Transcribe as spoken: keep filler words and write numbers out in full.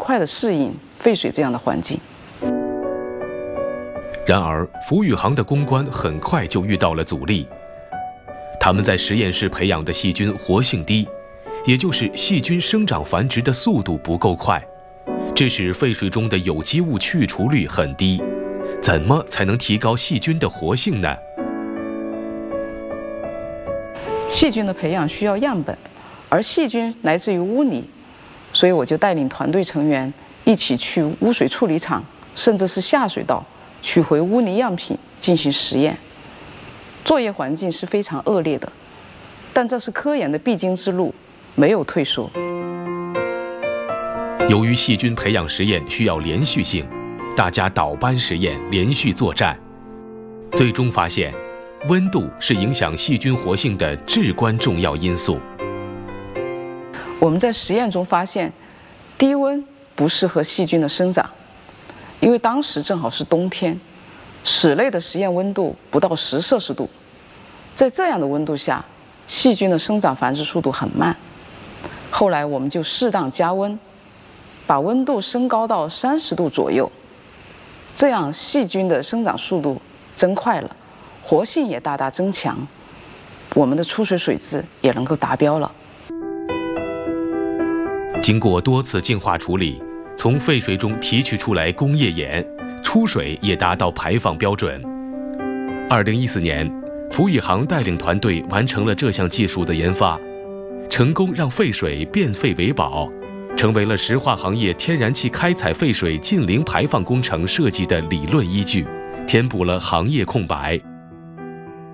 快地适应废水这样的环境。 然而，福宇航的攻关很快就遇到了阻力。他们在实验室培养的细菌活性低，也就是细菌生长繁殖的速度不够快，这使废水中的有机物去除率很低。怎么才能提高细菌的活性呢？ 细菌的培养需要样本，而细菌来自于污泥，所以我就带领团队成员一起去污水处理厂，甚至是下水道取回污泥样品进行实验。作业环境是非常恶劣的，但这是科研的必经之路，没有退缩。 由于细菌培养实验需要连续性，大家倒班实验，连续作战，最终发现，温度是影响细菌活性的至关重要因素。 我们在实验中发现，低温不适合细菌的生长，因为当时正好是冬天，室内的实验温度不到十摄氏度，在这样的温度下，细菌的生长繁殖速度很慢。后来我们就适当加温，把温度升高到三十度左右，这样细菌的生长速度增快了，活性也大大增强，我们的出水水质也能够达标了。 经过多次净化处理，从废水中提取出来工业盐，出水也达到排放标准。二零一四年，福宇航带领团队完成了这项技术的研发，成功让废水变废为宝，成为了石化行业天然气开采废水近零排放工程设计的理论依据，填补了行业空白。